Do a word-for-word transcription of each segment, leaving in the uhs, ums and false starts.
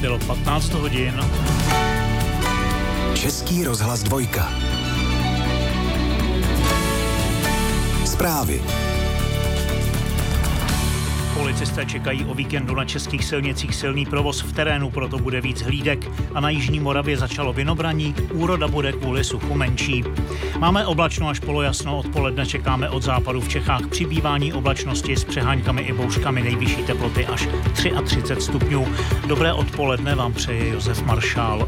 Bylo patnáct hodin. Český rozhlas dvojka. Zprávy. Policisté čekají o víkendu na českých silnicích silný provoz v terénu, proto bude víc hlídek a na jižní Moravě začalo vinobraní, úroda bude kvůli suchu menší. Máme oblačno až polojasno, odpoledne čekáme od západu v Čechách přibývání oblačnosti s přeháňkami i bouřkami, nejvyšší teploty až třicet tři stupňů. Dobré odpoledne vám přeje Josef Maršál.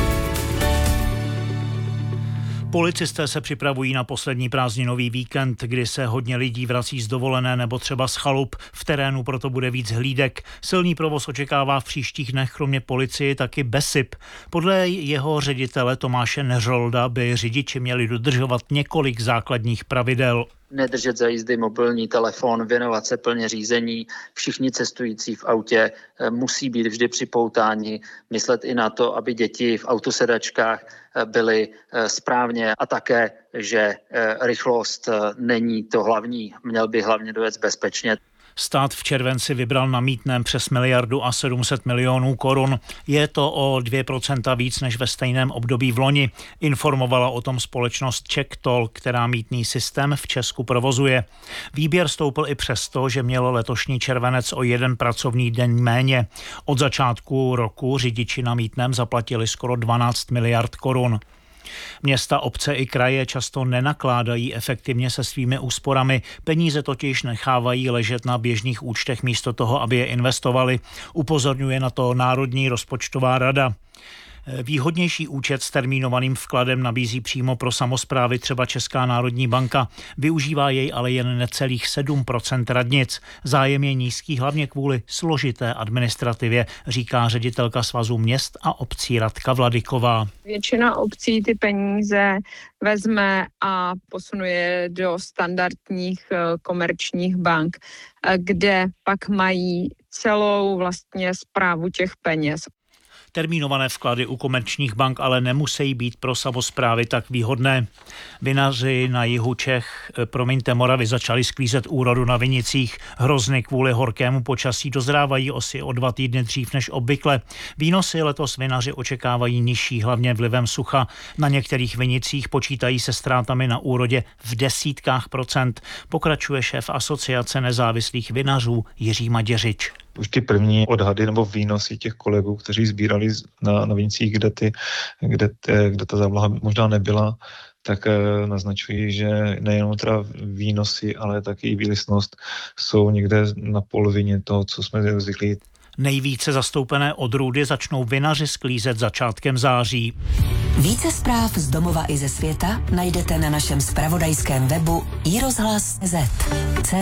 Policisté se připravují na poslední prázdninový víkend, kdy se hodně lidí vrací z dovolené nebo třeba z chalup. V terénu proto bude víc hlídek. Silný provoz očekává v příštích dnech kromě policie taky BESIP. Podle jeho ředitele Tomáše Neřolda by řidiči měli dodržovat několik základních pravidel. Nedržet za jízdy mobilní telefon, věnovat se plně řízení. Všichni cestující v autě musí být vždy připoutáni, myslet i na to, aby děti v autosedačkách byly správně a také, že rychlost není to hlavní, měl by hlavně dojet bezpečně. Stát v červenci vybral na mýtném přes miliardu a sedm set milionů korun. Je to o dvě procenta víc než ve stejném období v loni. Informovala o tom společnost CzechToll, která mýtný systém v Česku provozuje. Výběr stoupl i přesto, že mělo letošní červenec o jeden pracovní den méně. Od začátku roku řidiči na mýtném zaplatili skoro dvanáct miliard korun. Města, obce i kraje často nenakládají efektivně se svými úsporami, peníze totiž nechávají ležet na běžných účtech místo toho, aby je investovali. Upozorňuje na to Národní rozpočtová rada. Výhodnější účet s termínovaným vkladem nabízí přímo pro samosprávy třeba Česká národní banka. Využívá jej ale jen necelých sedm procent radnic. Zájem je nízký hlavně kvůli složité administrativě, říká ředitelka Svazu měst a obcí Radka Vladyková. Většina obcí ty peníze vezme a posunuje do standardních komerčních bank, kde pak mají celou vlastně správu těch peněz. Termínované vklady u komerčních bank ale nemusí být pro samosprávy tak výhodné. Vinaři na jihu Čech, promiňte Moravy, začali sklízet úrodu na vinicích. Hrozny kvůli horkému počasí dozrávají asi o dva týdny dřív než obvykle. Výnosy letos vinaři očekávají nižší, hlavně vlivem sucha. Na některých vinicích počítají se ztrátami na úrodě v desítkách procent. Pokračuje šéf Asociace nezávislých vinařů Jiří Maděřič. Už ty první odhady nebo výnosy těch kolegů, kteří sbírali na, na vinicích, kde, ty, kde, ty, kde ta závlaha možná nebyla, tak e, naznačují, že nejenom teda výnosy, ale taky i výlisnost jsou někde na polovině toho, co jsme zvyklí. Nejvíce zastoupené odrůdy začnou vinaři sklízet začátkem září. Více zpráv z domova i ze světa najdete na našem zpravodajském webu i rozhlas tečka cé zet.